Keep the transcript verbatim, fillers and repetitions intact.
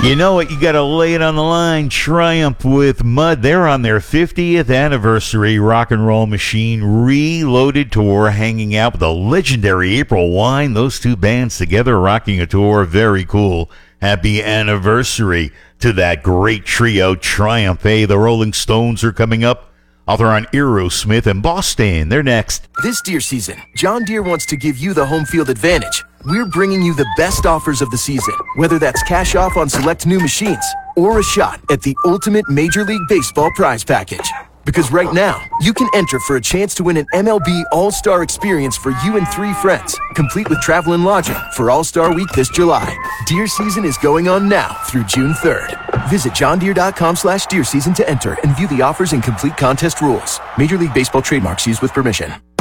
You know what? You got to lay it on the line. Triumph with Mud. They're on their fiftieth anniversary rock and roll machine reloaded tour, hanging out with the legendary April Wine. Those two bands together rocking a tour. Very cool. Happy anniversary to that great trio, Triumph. Hey, the Rolling Stones are coming up. Author on Aerosmith and Boston. They're next. This deer season, John Deere wants to give you the home field advantage. We're bringing you the best offers of the season, whether that's cash off on select new machines or a shot at the ultimate Major League Baseball prize package. Because right now, you can enter for a chance to win an M L B All-Star experience for you and three friends, complete with travel and lodging for All-Star Week this July. Deer season is going on now through June third. Visit johndeere.com slash deer season to enter and view the offers and complete contest rules. Major League Baseball trademarks used with permission.